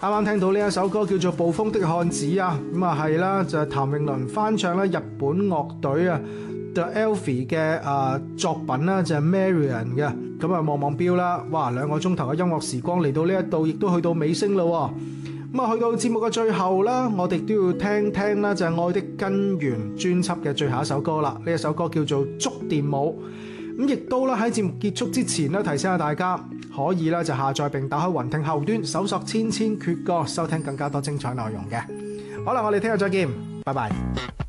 啱啱聽到呢一首歌叫做《暴風的漢子》啊，咁啊係啦，就係譚詠麟翻唱啦，日本樂隊啊 The Elfie 嘅作品啦，就係 Marian 嘅。咁啊望望錶啦，哇2個鐘頭嘅音樂時光嚟到呢一度，亦都去到尾聲啦。咁啊去到節目嘅最後啦，我哋都要聽聽啦，就係《愛的根源》專輯嘅最後一首歌啦。呢一首歌叫做《觸電舞》。咁亦都啦喺節目結束之前咧，提醒下大家可以咧就下載並打開雲聽後端，搜索千千闕歌，收聽更加多精彩內容嘅。好啦，我哋聽日再見，拜拜。